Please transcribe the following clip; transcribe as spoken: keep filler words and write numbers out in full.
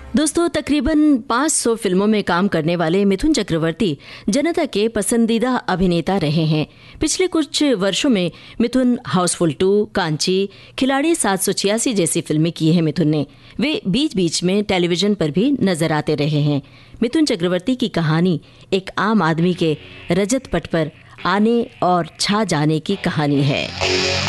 दोस्तों, तकरीबन पाँच सौ फिल्मों में काम करने वाले मिथुन चक्रवर्ती जनता के पसंदीदा अभिनेता रहे हैं। पिछले कुछ वर्षों में मिथुन हाउसफुल टू, कांची, खिलाड़ी सात सौ छियासी जैसी फिल्में की हैं मिथुन ने। वे बीच बीच में टेलीविजन पर भी नजर आते रहे हैं। मिथुन चक्रवर्ती की कहानी एक आम आदमी के रजत पट पर आने और छा जाने की कहानी है।